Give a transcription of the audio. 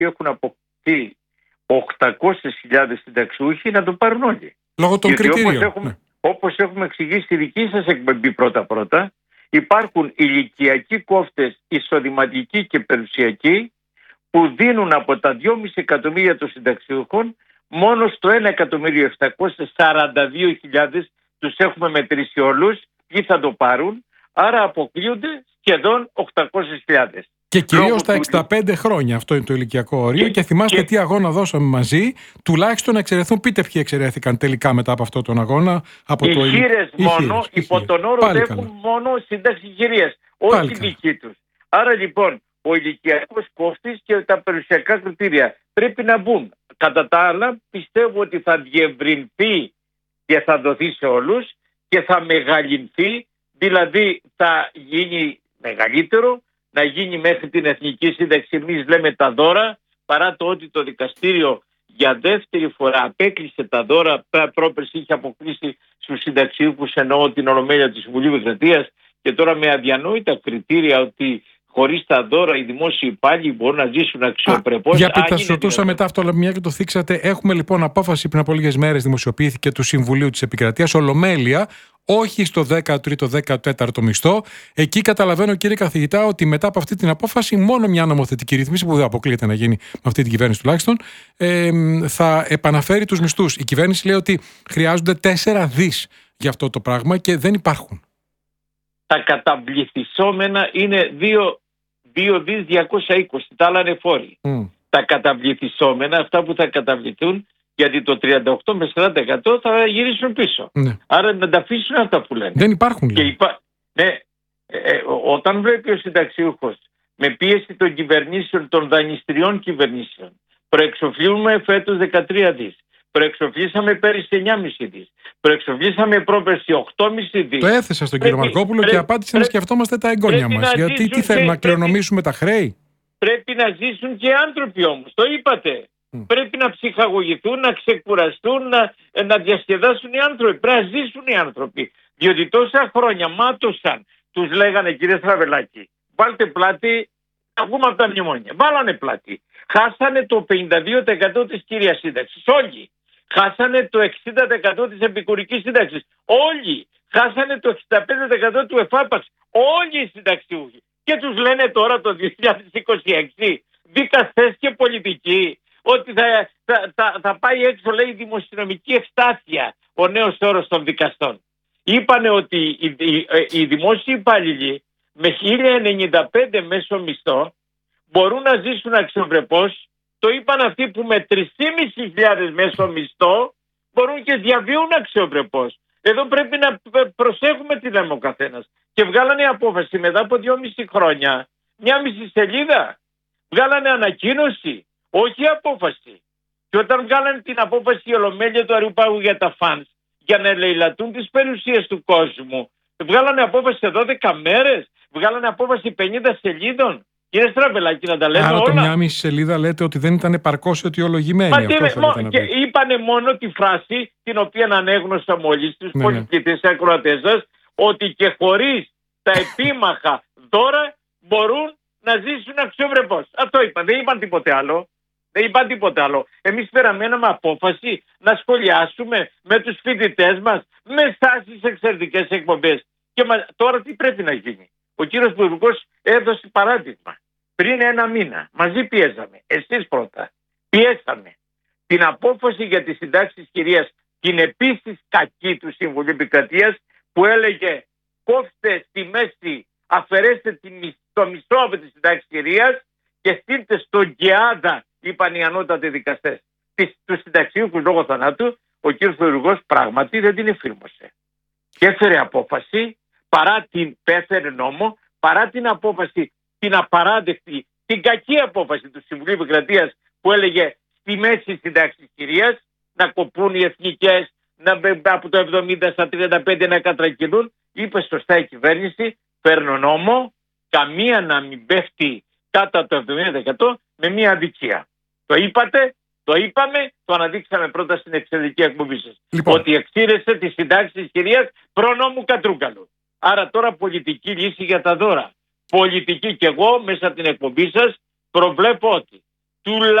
ότι έχουν αποκτήσει 800.000 συνταξιούχοι να το πάρουν όλοι. Λόγω των κριτήριων. Όπως έχουμε εξηγήσει στη δική σας εκπομπή πρώτα-πρώτα, υπάρχουν ηλικιακοί κόφτες εισοδηματικοί και περιουσιακοί που δίνουν από τα 2,5 εκατομμύρια των συνταξιούχων μόνο στο 1.742.000 τους έχουμε μετρήσει όλους, ποιοι θα το πάρουν, άρα αποκλείονται σχεδόν 800.000. Και κυρίως τα 65 χρόνια, αυτό είναι το ηλικιακό όριο. Και θυμάστε τι αγώνα δώσαμε μαζί, τουλάχιστον να εξαιρεθούν. Πείτε ποιοι εξαιρέθηκαν τελικά μετά από αυτόν τον αγώνα. Από οι χείρες μόνο, υπό τον όρο ότι έχουν μόνο σύνταξη χειρίας, όχι δική τους. Άρα λοιπόν, ο ηλικιακός κόφτης και τα περιουσιακά κριτήρια πρέπει να μπουν. Κατά τα άλλα, πιστεύω ότι θα διευρυνθεί και θα δοθεί σε όλους και θα μεγαλυνθεί, δηλαδή θα γίνει μεγαλύτερο, να γίνει μέχρι την Εθνική Σύνταξη. Εμείς λέμε τα δώρα, παρά το ότι το δικαστήριο για δεύτερη φορά απέκλεισε τα δώρα, πρόπερση είχε αποκλείσει στους συνταξιούχους, εννοώ την Ολομέλεια της Συμβουλίου Επικρατείας, και τώρα με αδιανόητα κριτήρια ότι χωρίς τα δώρα οι δημόσιοι υπάλληλοι μπορούν να ζήσουν αξιοπρεπώς. Γιατί θα σας ρωτούσα μετά αυτό, αλλά μια και το θίξατε. Έχουμε λοιπόν απόφαση πριν από λίγες μέρες, δημοσιοποιήθηκε, του Συμβουλίου της Επικρατείας, Ολομέλεια, όχι στο 13ο-14ο μισθό. Εκεί καταλαβαίνω, κύριε καθηγητά, ότι μετά από αυτή την απόφαση, μόνο μια νομοθετική ρύθμιση, που δεν αποκλείεται να γίνει με αυτή την κυβέρνηση τουλάχιστον, θα επαναφέρει τους μισθούς. Η κυβέρνηση λέει ότι χρειάζονται 4 δις για αυτό το πράγμα και δεν υπάρχουν. Τα καταβληθισόμενα είναι 2.220, τα άλλα είναι φόροι. Τα καταβληθισόμενα, αυτά που θα καταβληθούν, γιατί το 38 με 40% θα γυρίσουν πίσω. Ναι. Άρα να τα αφήσουν αυτά που λένε. Δεν υπάρχουν. Όταν βλέπει ο συνταξιούχος με πίεση των κυβερνήσεων, των δανειστριών κυβερνήσεων, προεξοφλούμε φέτος 13 δις. Προεξοφλήσαμε πέρυσι 9,5 δις. Προεξοφλήσαμε πρόπερσι 8,5 δις. Το έθεσα στον κύριο Μαρκόπουλο και απάντησε να σκεφτόμαστε τα εγγόνια μας. Γιατί τι θέλουμε, να κληρονομήσουμε τα χρέη. Πρέπει να ζήσουν και άνθρωποι όμως. Το είπατε. Πρέπει να ψυχαγωγηθούν, να ξεκουραστούν, να διασκεδάσουν οι άνθρωποι. Πρέπει να ζήσουν οι άνθρωποι. Διότι τόσα χρόνια μάτωσαν. Τους λέγανε, κύριε Στραβελάκη, βάλτε πλάτη, να βγούμε από τα μνημόνια. Βάλανε πλάτη. Χάσανε το 52% της κύριας σύνταξης. Όλοι. Χάσανε το 60% της επικουρικής σύνταξης. Όλοι. Χάσανε το 65% του εφάπαξ. Όλοι οι συνταξιούχοι. Και τους λένε τώρα το 2026 δικαστές και πολιτικοί ότι θα πάει έξω, λέει, δημοσιονομική ευστάθεια, ο νέος όρος των δικαστών. Είπανε ότι οι δημόσιοι υπάλληλοι με 1.095 μέσο μισθό μπορούν να ζήσουν αξιοπρεπώς. Το είπαν αυτοί που με 3.500 μέσο μισθό μπορούν και διαβίουν αξιοπρεπώς. Εδώ πρέπει να προσέχουμε τι λέμε ο καθένας. Και βγάλανε απόφαση μετά από 2,5 χρόνια, 1,5 σελίδα. Βγάλανε ανακοίνωση, όχι απόφαση. Και όταν βγάλανε την απόφαση η Ολομέλεια του Αριού Πάγου για τα φανς, για να ελεηλατούν τις περιουσίες του κόσμου, βγάλανε απόφαση σε 12 μέρες, βγάλανε απόφαση 50 σελίδων. Κύριε Στραβελάκη, να τα λέμε όλα. Άρα το 1,5 σελίδα λέτε ότι δεν ήταν επαρκώς αιτιολογημένη. Και είπανε μόνο τη φράση, την οποία ανέγνωσα μόλις τους πολιτικοί ακροατές σας, ότι και χωρίς τα επίμαχα δώρα μπορούν να ζήσουν αξιοπρεπώς. Αυτό είπαν. Δεν είπαν τίποτε άλλο. Εμείς περαμέναμε απόφαση να σχολιάσουμε με τους φοιτητές μας, με στάσεις εξαιρετικές εκπομπές. Και τώρα τι πρέπει να γίνει. Ο κύριος Υπουργός έδωσε παράδειγμα. Πριν 1 μήνα μαζί πιέζαμε. Εσείς πρώτα πιέσαμε την απόφαση για τις συντάξεις κυρίας, την επίσης κακή του Συμβουλίου Επικρατείας, που έλεγε κόφτε στη μέση, αφαιρέστε το μισθό από τη συντάξη κυρίας και στείλτε στον ΚΕΑΔΑ, είπαν οι ανώτατοι δικαστές, τους συνταξιούχους λόγω θανάτου. Ο κύριος Υπουργός πράγματι δεν την εφήρμοσε. Και έφερε απόφαση, έφερε νόμο, παρά την απόφαση, την απαράδεκτη, την κακή απόφαση του Συμβουλίου Επικρατείας που έλεγε στη μέση συντάξης κυρίας να κοπούν οι εθνικές, από το 70 στα 35 να κατρακυλούν. Είπε σωστά η κυβέρνηση, παίρνω νόμο, καμία να μην πέφτει κάτω το 70% με μια αδικία. Το είπατε, το είπαμε, το αναδείξαμε πρώτα στην εξαιρετική εκπομπή σας. Λοιπόν. Ότι εξήρεσε τη συντάξη της κυρίας προνόμου Κατρούγκαλου. Άρα τώρα πολιτική λύση για τα δώρα. Πολιτική, και εγώ μέσα από την εκπομπή σας προβλέπω ότι τουλάχιστον